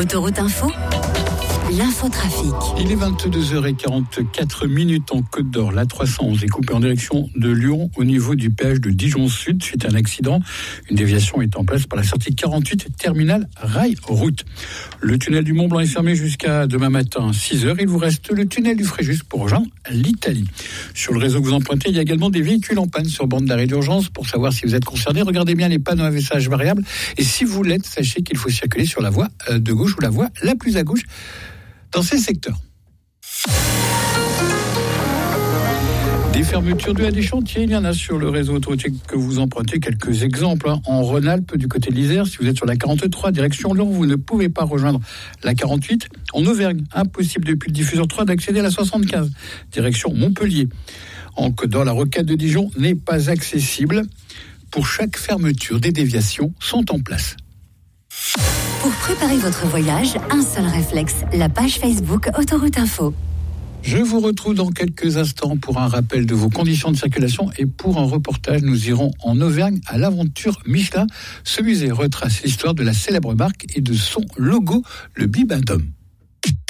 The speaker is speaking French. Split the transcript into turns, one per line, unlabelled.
Autoroute Info, l'infotrafic.
Il est 22h44 en Côte d'Or. La 311 est coupée en direction de Lyon au niveau du péage de Dijon Sud suite à un accident. Une déviation est en place par la sortie 48 terminal rail route. Le tunnel du Mont Blanc est fermé jusqu'à demain matin 6h. Il vous reste le tunnel du Fréjus pour rejoindre l'Italie. Sur le réseau que vous empruntez, il y a également des véhicules en panne sur bande d'arrêt d'urgence. Pour savoir si vous êtes concerné, regardez bien les panneaux à message variable. Et si vous l'êtes, sachez qu'il faut circuler sur la voie de gauche ou la voie la plus à gauche dans ces secteurs. Des fermetures dues à des chantiers, il y en a sur le réseau autoroutier que vous empruntez. Quelques exemples. En Rhône-Alpes, du côté de l'Isère, si vous êtes sur la 43, direction Lyon, vous ne pouvez pas rejoindre la 48. En Auvergne, impossible depuis le diffuseur 3 d'accéder à la 75, direction Montpellier. En Côte d'Or, la rocade de Dijon n'est pas accessible. Pour chaque fermeture, des déviations sont en place.
Pour préparer votre voyage, un seul réflexe, la page Facebook Autoroute Info.
Je vous retrouve dans quelques instants pour un rappel de vos conditions de circulation et pour un reportage, nous irons en Auvergne à l'aventure Michelin. Ce musée retrace l'histoire de la célèbre marque et de son logo, le Bibendum.